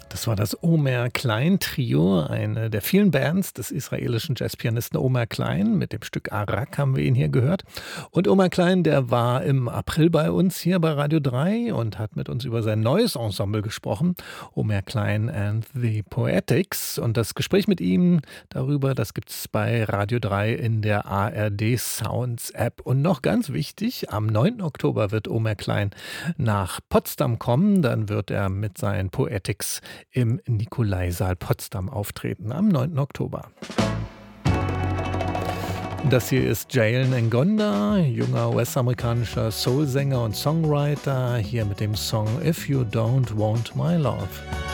Das war das Omer Klein Trio, eine der vielen Bands des israelischen Jazzpianisten Omer Klein. Mit dem Stück Arak haben wir ihn hier gehört. Und Omer Klein, der war im April bei uns hier bei Radio 3 und hat mit uns über sein neues Ensemble gesprochen, Omer Klein and the Poetics. Und das Gespräch mit ihm darüber, das gibt es bei Radio 3 in der ARD Sounds App. Und noch ganz wichtig, am 9. Oktober wird Omer Klein nach Potsdam kommen. Dann wird er mit seinen Poetics im Nikolaisaal Potsdam auftreten am 9. Oktober. Das hier ist Jalen Ngonda, junger US-amerikanischer Soul-Sänger und Songwriter, hier mit dem Song If You Don't Want My Love.